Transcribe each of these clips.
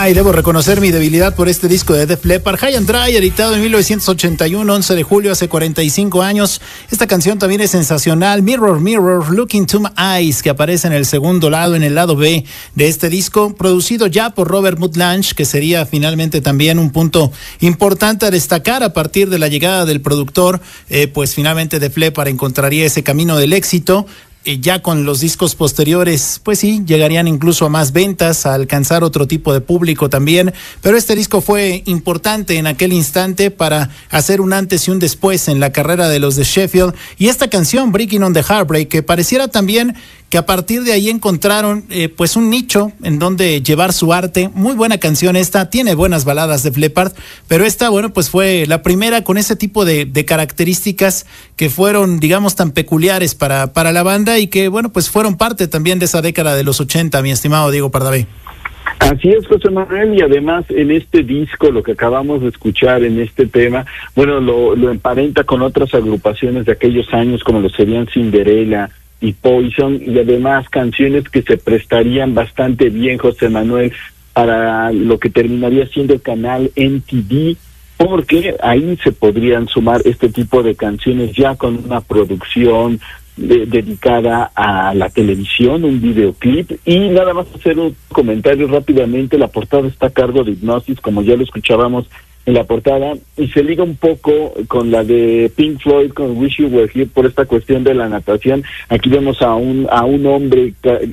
Ay, debo reconocer mi debilidad por este disco de Def Leppard, High and Dry, editado en 1981, 11 de julio, hace 45 años. Esta canción también es sensacional. Mirror, Mirror, Look into My Eyes, que aparece en el segundo lado, en el lado B de este disco, producido ya por Robert Mutt Lange, que sería finalmente también un punto importante a destacar a partir de la llegada del productor. Pues finalmente Def Leppard encontraría ese camino del éxito. Ya con los discos posteriores, pues sí, llegarían incluso a más ventas, a alcanzar otro tipo de público también, pero este disco fue importante en aquel instante para hacer un antes y un después en la carrera de los de Sheffield, y esta canción, Breaking on the Heartbreak, que pareciera también que a partir de ahí encontraron pues un nicho en donde llevar su arte. Muy buena canción esta, tiene buenas baladas de Def Leppard, pero esta, bueno, pues fue la primera con ese tipo de características que fueron, digamos, tan peculiares para la banda y que, bueno, pues fueron parte también de esa década de los 80, mi estimado Diego Pardavé. Así es, José Manuel, y además en este disco, lo que acabamos de escuchar en este tema, bueno, lo emparenta con otras agrupaciones de aquellos años, como lo serían Cinderella y Poison, y además canciones que se prestarían bastante bien, José Manuel, para lo que terminaría siendo el canal MTV, porque ahí se podrían sumar este tipo de canciones ya con una producción dedicada a la televisión, un videoclip. Y nada más hacer un comentario rápidamente: la portada está a cargo de Hipnosis, como ya lo escuchábamos en la portada, y se liga un poco con la de Pink Floyd, con Wish You Were Here, por esta cuestión de la natación. Aquí vemos a un hombre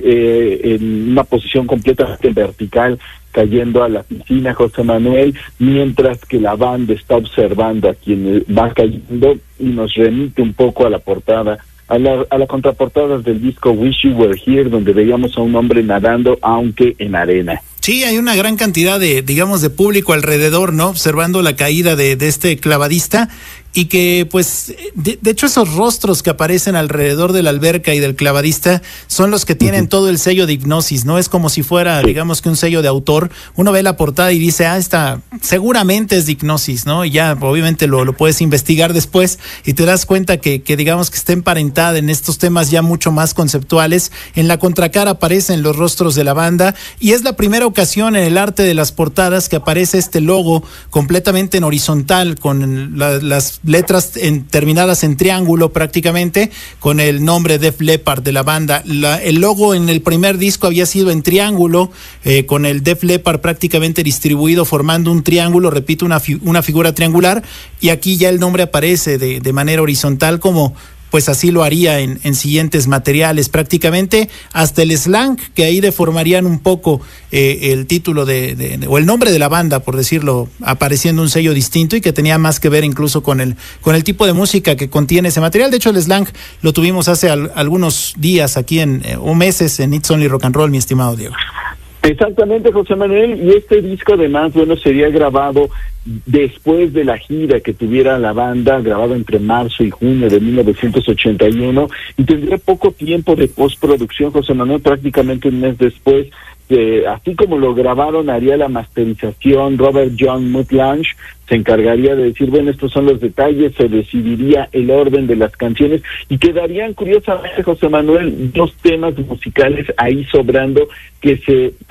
en una posición completamente vertical, cayendo a la piscina, José Manuel, mientras que la banda está observando a quien va cayendo, y nos remite un poco a la portada, a la contraportada del disco Wish You Were Here, donde veíamos a un hombre nadando, aunque en arena. Sí, hay una gran cantidad de, digamos, de público alrededor, ¿no? Observando la caída de este clavadista, y que, pues, de hecho, esos rostros que aparecen alrededor de la alberca y del clavadista son los que tienen todo el sello de Hipnosis, ¿no? Es como si fuera, digamos, que un sello de autor. Uno ve la portada y dice, esta seguramente es de Hipnosis, ¿no? Y ya, obviamente, lo puedes investigar después y te das cuenta que digamos, que está emparentada en estos temas ya mucho más conceptuales. En la contracara aparecen los rostros de la banda, y es la primera ocasión en el arte de las portadas que aparece este logo completamente en horizontal, con las letras terminadas en triángulo prácticamente, con el nombre Def Leppard de la banda. El logo en el primer disco había sido en triángulo, con el Def Leppard prácticamente distribuido formando un triángulo, repito, una figura triangular, y aquí ya el nombre aparece de manera horizontal, como pues así lo haría en siguientes materiales, prácticamente hasta el slang, que ahí deformarían un poco el título o el nombre de la banda, por decirlo, apareciendo un sello distinto y que tenía más que ver incluso con el tipo de música que contiene ese material. De hecho, el slang lo tuvimos hace algunos días aquí o meses en It's Only Rock and Roll, mi estimado Diego. Exactamente, José Manuel, y este disco además, bueno, sería grabado después de la gira que tuviera la banda, grabado entre marzo y junio de 1981, y tendría poco tiempo de postproducción, José Manuel, prácticamente un mes después. Así como lo grabaron, haría la masterización Robert John Mutt Lange, se encargaría de decir, bueno, estos son los detalles, se decidiría el orden de las canciones, y quedarían, curiosamente, José Manuel, dos temas musicales ahí sobrando que se